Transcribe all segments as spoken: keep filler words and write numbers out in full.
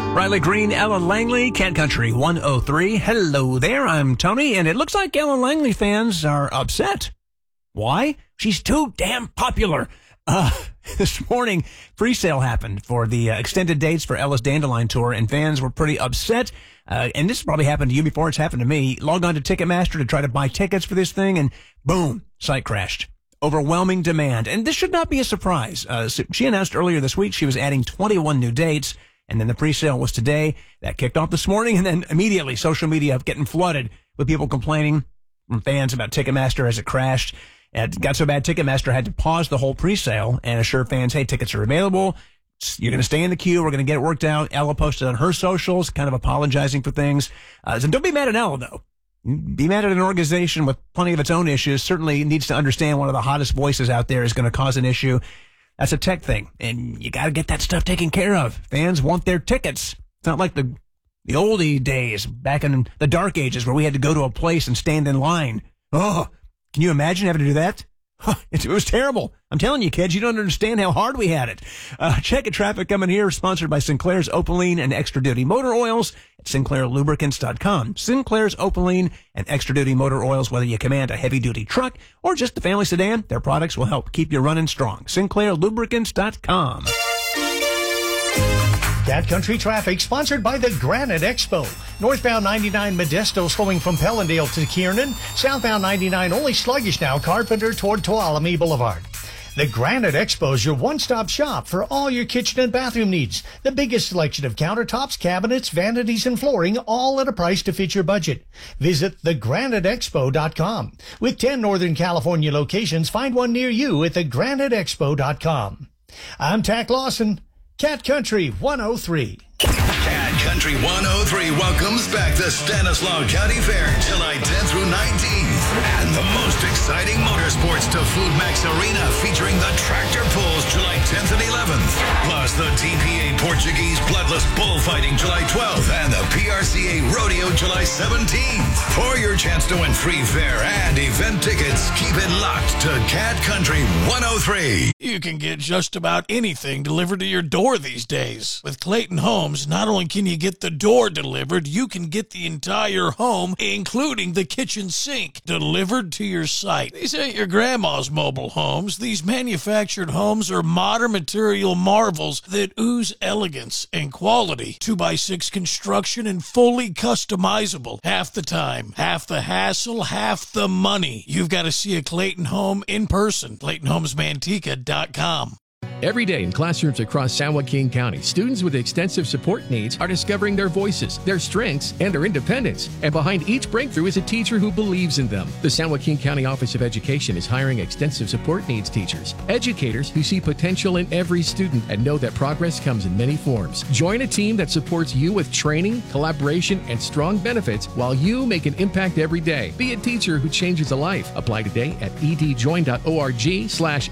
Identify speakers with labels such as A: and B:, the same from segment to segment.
A: Riley Green, Ellen Langley, Cat Country one oh three. Hello there, I'm Tony, and it looks like Ellen Langley fans are upset. Why? She's too damn popular. Uh, this morning, pre-sale happened for the uh, extended dates for Ella's Dandelion Tour, and fans were pretty upset. Uh, and this probably happened to you before it's happened to me. Logged on to Ticketmaster to try to buy tickets for this thing, and boom, site crashed. Overwhelming demand. And this should not be a surprise. Uh, so she announced earlier this week she was adding twenty-one new dates. And then the pre-sale was today. That kicked off this morning, and then immediately social media getting flooded with people complaining from fans about Ticketmaster as it crashed. It got so bad Ticketmaster had to pause the whole pre-sale and assure fans, hey, tickets are available. You're going to stay in the queue. We're going to get it worked out. Ella posted on her socials, kind of apologizing for things. Uh, so don't be mad at Ella, though. Be mad at an organization with plenty of its own issues. Certainly needs to understand one of the hottest voices out there is going to cause an issue. That's a tech thing, and you got to get that stuff taken care of. Fans want their tickets. It's not like the the oldie days back in the dark ages where we had to go to a place and stand in line. Oh, can you imagine having to do that? It was terrible. I'm telling you, kids, you don't understand how hard we had it. Uh, check it, traffic coming here, sponsored by Sinclair's Opaline and Extra Duty Motor Oils at Sinclair Lubricants dot com. Sinclair's Opaline and Extra Duty Motor Oils, whether you command a heavy-duty truck or just a family sedan, their products will help keep you running strong. Sinclair Lubricants dot com.
B: Cat Country Traffic, sponsored by the Granite Expo. Northbound ninety-nine Modesto slowing from Pellendale to Kiernan. Southbound ninety-nine only sluggish now, Carpenter toward Tuolumne Boulevard. The Granite Expo is your one-stop shop for all your kitchen and bathroom needs. The biggest selection of countertops, cabinets, vanities, and flooring, all at a price to fit your budget. Visit the granite expo dot com. With ten Northern California locations, find one near you at the granite expo dot com. I'm Tack Lawson. Cat Country one oh three.
C: Cat Country one oh three welcomes back the Stanislaus County Fair July tenth through nineteenth. And the most exciting motorsports to Food Max Arena featuring the Tractor Pulls July tenth and eleventh. Plus the T P A Portuguese Bloodless Bullfighting July twelfth and the P R C A Rodeo July seventeenth. For your chance to win free fair and event tickets, keep it locked to Cat Country one oh three.
D: You can get just about anything delivered to your door these days. With Clayton Homes, not only can you get the door delivered, you can get the entire home, including the kitchen sink, delivered to your site. These ain't your grandma's mobile homes. These manufactured homes are modern material marvels that ooze elegance and quality. two by six construction and fully customizable. Half the time, half the hassle, half the money. You've got to see a Clayton home in person. Clayton Homes Manteca dot com.
E: Every day in classrooms across San Joaquin County, students with extensive support needs are discovering their voices, their strengths, and their independence. And behind each breakthrough is a teacher who believes in them. The San Joaquin County Office of Education is hiring extensive support needs teachers, educators who see potential in every student and know that progress comes in many forms. Join a team that supports you with training, collaboration, and strong benefits while you make an impact every day. Be a teacher who changes a life. Apply today at edjoin.org slash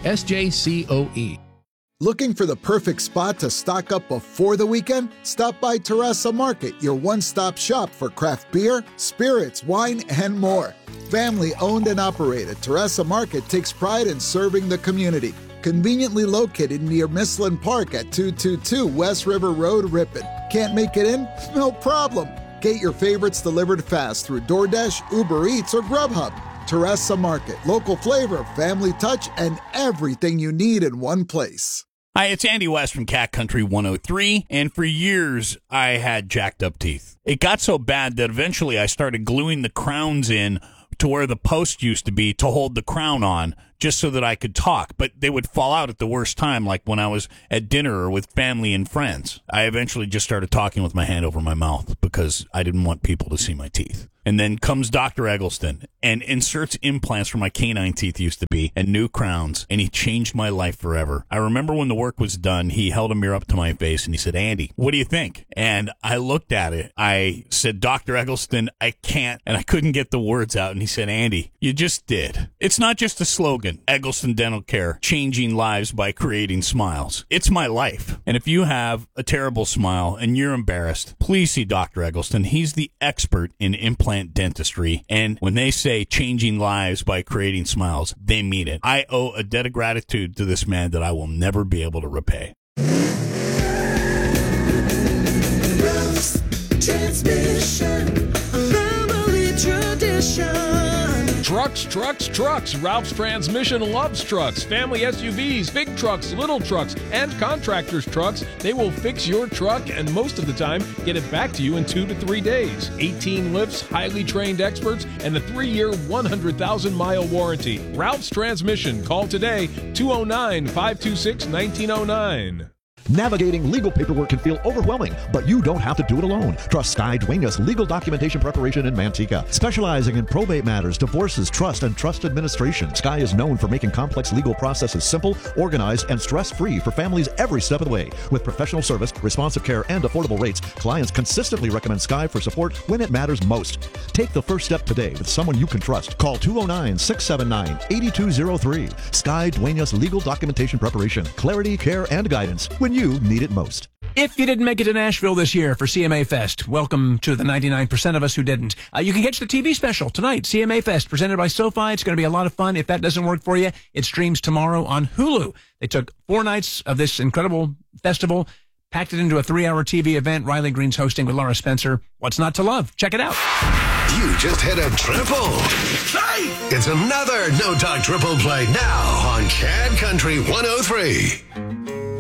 E: SJCOE.
F: Looking for the perfect spot to stock up before the weekend? Stop by Terraza Market, your one-stop shop for craft beer, spirits, wine, and more. Family-owned and operated, Terraza Market takes pride in serving the community. Conveniently located near Mislin Park at two twenty-two West River Road, Ripon. Can't make it in? No problem. Get your favorites delivered fast through DoorDash, Uber Eats, or Grubhub. Terraza Market, local flavor, family touch, and everything you need in one place.
G: Hi, it's Andy West from Cat Country one oh three, and for years I had jacked up teeth. It got so bad that eventually I started gluing the crowns in to where the post used to be to hold the crown on, just so that I could talk, but they would fall out at the worst time, like when I was at dinner or with family and friends. I eventually just started talking with my hand over my mouth because I didn't want people to see my teeth. And then comes Doctor Eggleston and inserts implants where my canine teeth used to be and new crowns, and he changed my life forever. I remember when the work was done, he held a mirror up to my face and he said, Andy, what do you think? And I looked at it. I said, Doctor Eggleston, I can't. And I couldn't get the words out. And he said, Andy, you just did. It's not just a slogan, Eggleston Dental Care, changing lives by creating smiles. It's my life. And if you have a terrible smile and you're embarrassed, please see Doctor Eggleston. He's the expert in implant dentistry, and when they say changing lives by creating smiles, they mean it. I owe a debt of gratitude to this man that I will never be able to repay.
H: Trucks, trucks, trucks. Ralph's Transmission loves trucks. Family S U Vs, big trucks, little trucks, and contractors' trucks. They will fix your truck and most of the time get it back to you in two to three days. eighteen lifts, highly trained experts, and a three-year, one hundred thousand mile warranty. Ralph's Transmission. Call today, two oh nine, five two six, nineteen oh nine.
I: Navigating legal paperwork can feel overwhelming, but you don't have to do it alone. Trust Sky Duenas Legal Documentation Preparation in Manteca. Specializing in probate matters, divorces, trust, and trust administration, Sky is known for making complex legal processes simple, organized, and stress-free for families every step of the way. With professional service, responsive care, and affordable rates, clients consistently recommend Sky for support when it matters most. Take the first step today with someone you can trust. Call two oh nine, six seven nine, eight two oh three. Sky Duenas Legal Documentation Preparation. Clarity, care, and guidance when you need it most.
A: If you didn't make it to Nashville this year for C M A Fest, welcome to the ninety-nine percent of us who didn't. Uh, you can catch the T V special tonight, C M A Fest, presented by SoFi. It's going to be a lot of fun. If that doesn't work for you, it streams tomorrow on Hulu. They took four nights of this incredible festival, packed it into a three-hour T V event. Riley Green's hosting with Laura Spencer. What's not to love? Check it out.
C: You just hit a triple. It's another No Talk triple play now on Cat Country one oh three.